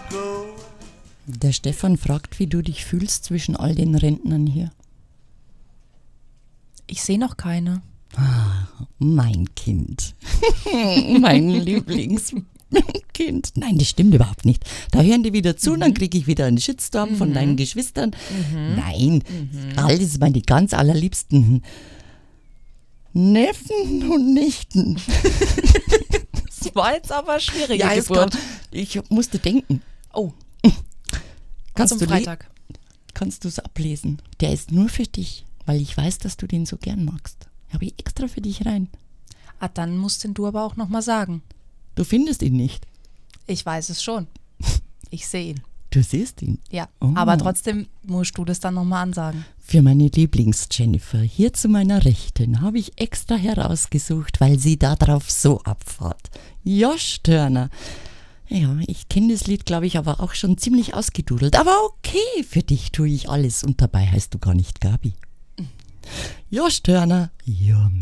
Der Stefan fragt, wie du dich fühlst zwischen all den Rentnern hier. Ich sehe noch keine. Mein Kind. Mein Lieblingskind. Nein, das stimmt überhaupt nicht. Da hören die wieder zu, dann kriege ich wieder einen Shitstorm von deinen Geschwistern. Nein, alles meine ganz allerliebsten Neffen und Nichten. Das war jetzt aber schwierig. Ja, ich musste denken. Oh, Kannst zum Freitag. Kannst du es ablesen? Der ist nur für dich, weil ich weiß, dass du den so gern magst. Habe ich extra für dich rein. Ah, dann musst den du aber auch nochmal sagen. Du findest ihn nicht. Ich weiß es schon. Ich sehe ihn. Du siehst ihn. Ja, Oh. aber trotzdem musst du das dann nochmal ansagen. Für meine Lieblings-Jennifer, hier zu meiner Rechten, habe ich extra herausgesucht, weil sie darauf so abfahrt. Josh Turner. Ja, ich kenne das Lied, glaube ich, aber auch schon ziemlich ausgedudelt. Aber okay, für dich tue ich alles. Und dabei heißt du gar nicht Gabi. Josh Turner, you're